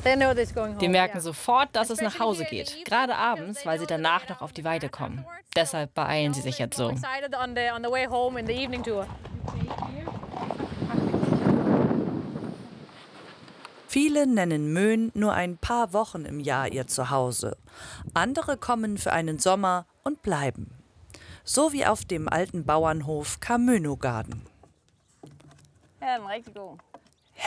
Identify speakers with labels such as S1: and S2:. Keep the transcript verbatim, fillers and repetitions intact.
S1: Die merken sofort, dass es nach Hause geht, gerade abends, weil sie danach noch auf die Weide kommen. Deshalb beeilen sie sich jetzt so.
S2: Viele nennen Möhn nur ein paar Wochen im Jahr ihr Zuhause. Andere kommen für einen Sommer und bleiben. So wie auf dem alten Bauernhof Kamönogarden.
S3: Ja, den rigtig god.